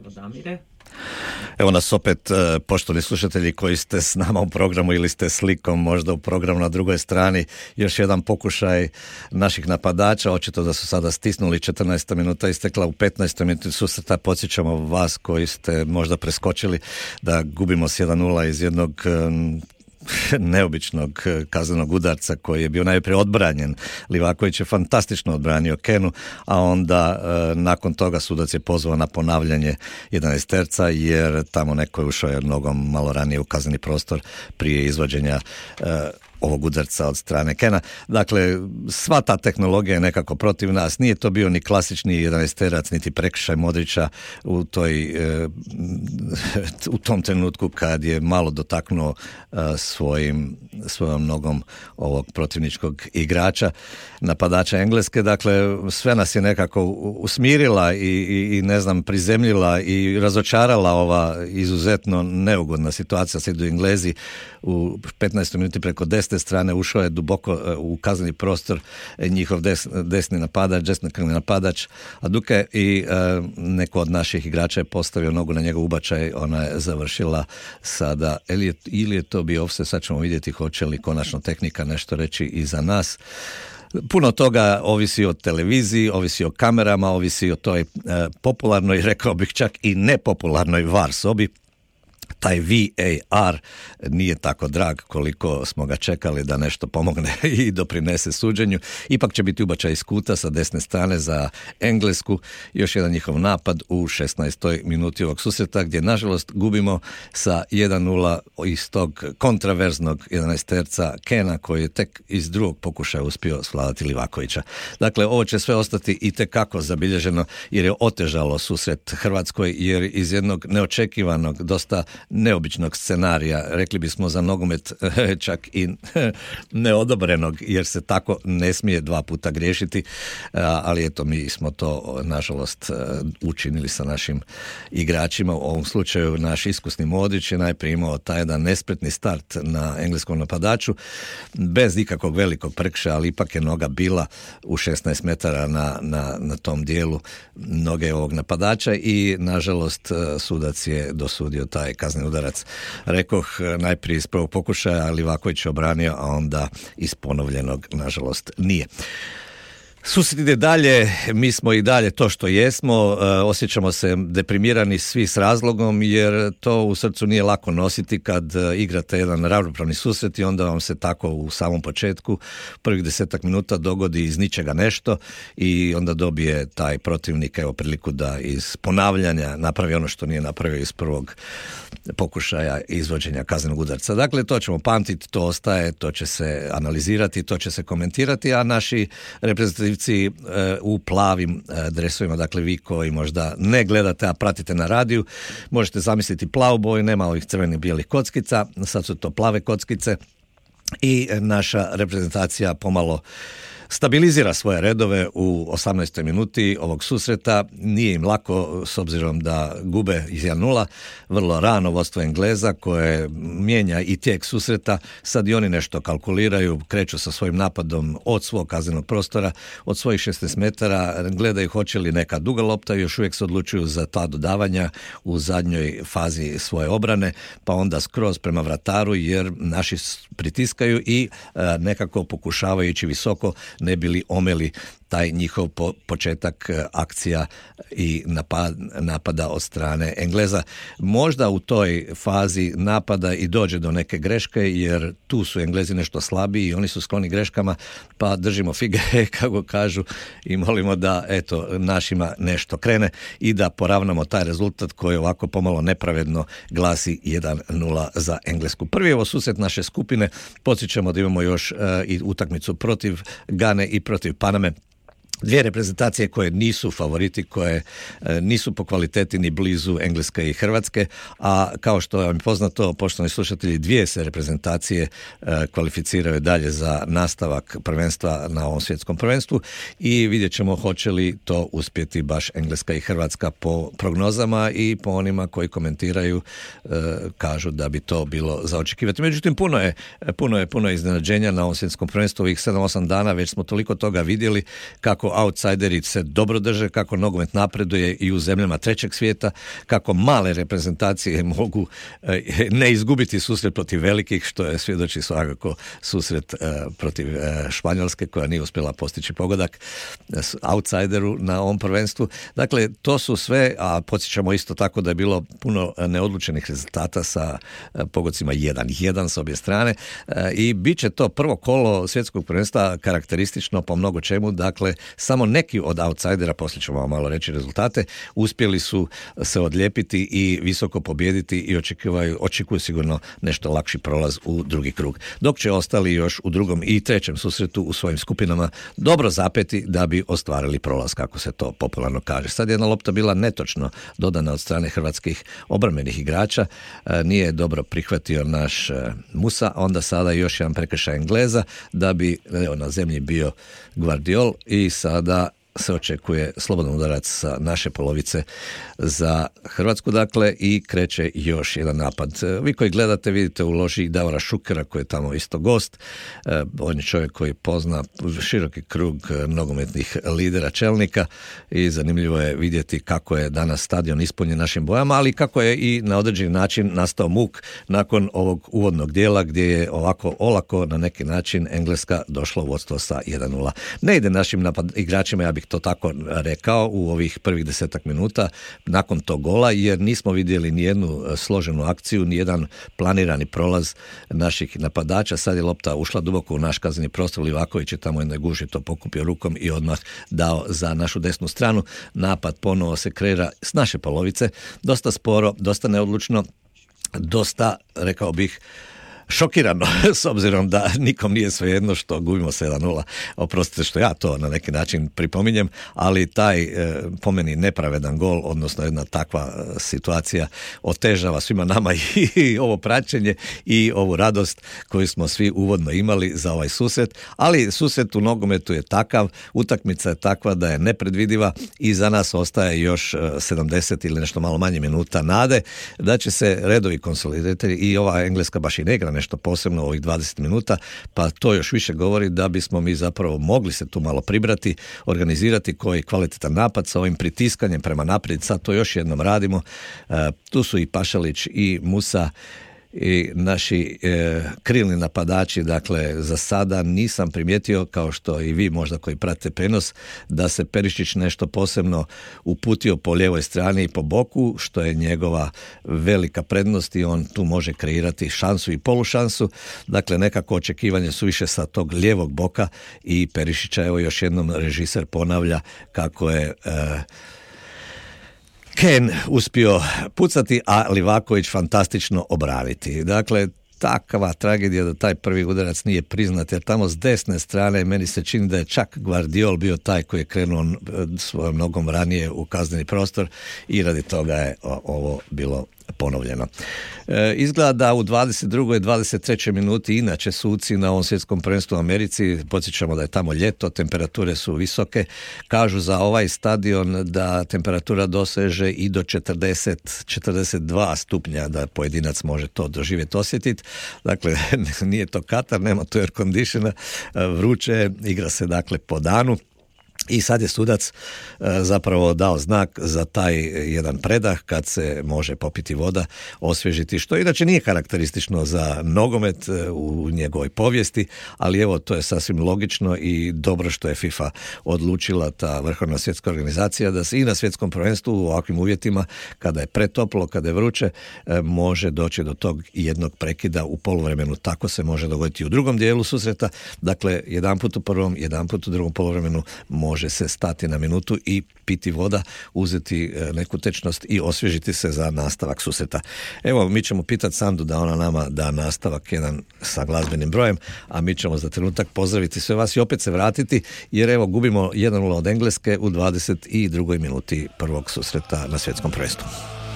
Damire. Evo nas opet, poštovani slušatelji koji ste s nama u programu ili ste slikom možda u programu na drugoj strani. Još jedan pokušaj naših napadača, očito da su sada stisnuli. 14. minuta istekla, u 15. minuti susreta. Podsjećamo vas koji ste možda preskočili da gubimo s 1-0 iz jednog neobičnog kaznenog udarca koji je bio najprije odbranjen. Livaković je fantastično odbranio Kenu, a onda nakon toga sudac je pozvao na ponavljanje 11-terca jer tamo neko je ušao nogom malo ranije u kazneni prostor prije izvođenja ovog udarca od strane Kena. Dakle, sva ta tehnologija je nekako protiv nas. Nije to bio ni klasični 11-terac, niti prekršaj Modrića u tom trenutku kad je malo dotaknuo svojom nogom ovog protivničkog igrača, napadača Engleske. Dakle, sve nas je nekako usmirila i ne znam, prizemljila i razočarala ova izuzetno neugodna situacija. Sad idu Englezi u 15. minuti preko desne strane, ušao je duboko u kazneni prostor njihov desni napadač Aduke i neko od naših igrača je postavio nogu na njegov ubačaj, ona je završila sada, ili je to bio offset, sad ćemo vidjeti hoće li konačno tehnika nešto reći i za nas. Puno toga ovisi o televiziji, ovisi o kamerama, ovisi o toj popularnoj, rekao bih čak i nepopularnoj VAR sobi. Taj VAR nije tako drag koliko smo ga čekali da nešto pomogne i doprinese suđenju. Ipak će biti ubačaj iz kuta sa desne strane za Englesku. Još jedan njihov napad u 16. minuti ovog susreta gdje nažalost gubimo sa 1-0 iz tog kontraverznog 11-terca Kena koji je tek iz drugog pokušaja uspio svladati Livakovića. Dakle, ovo će sve ostati itekako zabilježeno jer je otežalo susret Hrvatskoj, jer iz jednog neočekivanog, dosta neobičnog scenarija, rekli bismo za nogomet čak i neodobrenog, jer se tako ne smije dva puta griješiti, ali eto, mi smo to nažalost učinili sa našim igračima. U ovom slučaju naš iskusni Modrić je najprije imao taj jedan nespretni start na engleskom napadaču, bez ikakvog velikog prekršaja, ali ipak je noga bila u 16 metara na tom dijelu noge ovog napadača i nažalost sudac je dosudio taj kazneni udarac. Rekoh najprije iz prvog pokušaja, ali Livaković je obranio, a onda iz ponovljenog nažalost nije. Susret ide dalje, mi smo i dalje to što jesmo, osjećamo se deprimirani svi s razlogom jer to u srcu nije lako nositi kad igrate jedan ravnopravni susret i onda vam se tako u samom početku prvih 10 minuta dogodi iz ničega nešto i onda dobije taj protivnik priliku da iz ponavljanja napravi ono što nije napravio iz prvog pokušaja izvođenja kaznenog udarca. Dakle, to ćemo pamtiti, to ostaje, to će se analizirati, to će se komentirati, a naši reprezentativci u plavim dresovima, dakle vi koji možda ne gledate, a pratite na radiju, možete zamisliti plavu boju, nema ovih crvenih bijelih kockica, sad su to plave kockice i naša reprezentacija pomalo stabilizira svoje redove u 18. minuti ovog susreta. Nije im lako s obzirom da gube iz 1-0, vrlo rano vodstvo Engleza koje mijenja i tijek susreta. Sad i oni nešto kalkuliraju, kreću sa svojim napadom od svog kaznenog prostora, od svojih 16 metara, gledaju hoće li neka duga lopta i još uvijek se odlučuju za ta dodavanja u zadnjoj fazi svoje obrane, pa onda skroz prema vrataru jer naši pritiskaju i nekako pokušavaju ići visoko ne bili omeli taj njihov početak akcija i napada od strane Engleza. Možda u toj fazi napada i dođe do neke greške, jer tu su Englezi nešto slabiji i oni su skloni greškama, pa držimo fige, kako kažu, i molimo da našima nešto krene i da poravnamo taj rezultat koji ovako pomalo nepravedno glasi 1-0 za Englesku. Prvi je ovo susret naše skupine, podsjećamo da imamo još i utakmicu protiv Gane i protiv Paname. Dvije reprezentacije koje nisu favoriti, koje nisu po kvaliteti ni blizu Engleske i Hrvatske, a kao što vam je poznato, poštovani slušatelji, dvije se reprezentacije kvalificiraju dalje za nastavak prvenstva na ovom svjetskom prvenstvu i vidjet ćemo hoće li to uspjeti baš Engleska i Hrvatska. Po prognozama i po onima koji komentiraju kažu da bi to bilo za očekivati. Međutim, puno je iznenađenja na ovom svjetskom prvenstvu. Ovih 7-8 dana već smo toliko toga vidjeli kako kako outsideri se dobro drže, kako nogomet napreduje i u zemljama trećeg svijeta, kako male reprezentacije mogu ne izgubiti susret protiv velikih, što je svjedoči svakako susret protiv Španjolske, koja nije uspjela postići pogodak outsideru na ovom prvenstvu. Dakle, to su sve, a podsjećamo isto tako da je bilo puno neodlučenih rezultata sa pogodcima 1-1 s obje strane i bit će to prvo kolo svjetskog prvenstva karakteristično po mnogo čemu. Dakle, samo neki od outsidera, poslije ćemo vam malo reći rezultate, uspjeli su se odlijepiti i visoko pobijediti i očekuju sigurno nešto lakši prolaz u drugi krug. Dok će ostali još u drugom i trećem susretu u svojim skupinama dobro zapeti da bi ostvarili prolaz, kako se to popularno kaže. Sad je jedna lopta bila netočno dodana od strane hrvatskih obrambenih igrača, nije dobro prihvatio naš Musa, onda sada još jedan prekršaj Engleza da bi na zemlji bio Gvardiol i sada se očekuje slobodan udarac sa naše polovice za Hrvatsku, dakle, i kreće još jedan napad. Vi koji gledate vidite u loži Davora Šukera, koji je tamo isto gost. On je čovjek koji pozna široki krug nogometnih lidera, čelnika, i zanimljivo je vidjeti kako je danas stadion ispunjen našim bojama, ali kako je i na određeni način nastao muk nakon ovog uvodnog dijela gdje je ovako olako na neki način Engleska došla u vodstvo sa 1-0. Ne ide našim igračima, ja bih to tako rekao, u ovih prvih 10 minuta nakon tog gola, jer nismo vidjeli ni jednu složenu akciju, ni jedan planirani prolaz naših napadača. Sad je lopta ušla duboko u naš kazneni prostor, Livaković je tamo jednoj guži to pokupio rukom i odmah dao za našu desnu stranu. Napad ponovo se kreira s naše polovice, dosta sporo, dosta neodlučno, dosta, rekao bih, šokirano, s obzirom da nikom nije svejedno što gubimo 7-0. Oprostite što ja to na neki način pripominjem, ali taj po meni nepravedan gol, odnosno jedna takva situacija otežava svima nama i ovo praćenje i ovu radost koju smo svi uvodno imali za ovaj susret, ali susret u nogometu je takav, utakmica je takva da je nepredvidiva i za nas ostaje još 70 ili nešto malo manje minuta nade da će se redovi konsolidirati i ova Engleska baš i ne igra nešto posebno u ovih 20 minuta, pa to još više govori da bismo mi zapravo mogli se tu malo pribrati, organizirati koji kvalitetan napad sa ovim pritiskanjem prema naprijed. Sad to još jednom radimo. Tu su i Pašalić i Musa i naši krilni napadači. Dakle, za sada nisam primijetio, kao što i vi možda koji pratite prenos, da se Perišić nešto posebno uputio po lijevoj strani i po boku, što je njegova velika prednost i on tu može kreirati šansu i polušansu. Dakle, nekako očekivanje su više sa tog lijevog boka i Perišića. Evo još jednom režiser ponavlja kako je Ken uspio pucati, a Livaković fantastično obraniti. Dakle, takva tragedija da taj prvi udarac nije priznat, jer tamo s desne strane meni se čini da je čak Gvardiol bio taj koji je krenuo svojom nogom ranije u kazneni prostor i radi toga je ovo bilo ponovljeno. Izgleda da u 22. i 23. minuti inače suci na ovom svjetskom prvenstvu u Americi, podsjećamo da je tamo ljeto, temperature su visoke, kažu za ovaj stadion da temperatura doseže i do 40-42 stupnja, da pojedinac može to doživjeti, osjetiti. Dakle, nije to Katar, nema tu air conditiona, vruće, igra se dakle po danu. I sad je sudac zapravo dao znak za taj jedan predah kad se može popiti voda, osvježiti, što inače nije karakteristično za nogomet u njegovoj povijesti, ali evo to je sasvim logično i dobro što je FIFA odlučila, ta vrhovna svjetska organizacija, da se i na svjetskom prvenstvu u ovakvim uvjetima, kada je pretoplo, kada je vruće, može doći do tog jednog prekida u poluvremenu. Tako se može dogoditi u drugom dijelu susreta, dakle jedanput u prvom, jedanput u drugom poluvremenu može se stati na minutu i piti voda, uzeti neku tečnost i osvježiti se za nastavak susreta. Evo, mi ćemo pitati Sandu da ona nama da nastavak jedan sa glazbenim brojem, a mi ćemo za trenutak pozdraviti sve vas i opet se vratiti, jer evo gubimo 1-0 od Engleske u 22. minuti prvog susreta na svjetskom prvenstvu.